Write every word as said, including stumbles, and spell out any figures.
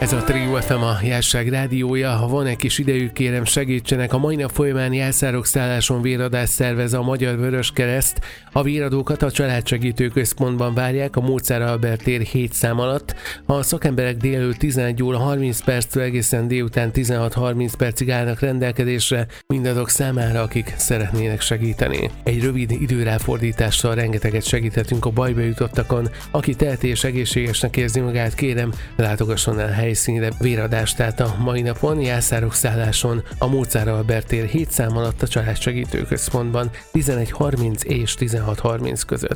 Ez a Trio ef em, a Jásság rádiója. Ha van egy kis idejük, kérem segítsenek. A mai nap folyamán Jászárok szálláson véradást szervez a Magyar Vöröskereszt. A véradókat a Családsegítő Központban várják a Mozár Albert tér hét szám alatt. A szakemberek délelőtt tizenegy óra harminc perctől egészen délután tizenhat harminc percig állnak rendelkezésre mindazok számára, akik szeretnének segíteni. Egy rövid időráfordítással rengeteget segíthetünk a bajba jutottakon. Aki teheti és egészségesnek érzi magát, kérem, látogasson el helyszínre véradást, tehát a mai napon Jászárok szálláson a Mozár Albert tér hét szám alatt a Családsegítő Központban tizenegy harminc és tizenhat harminc között.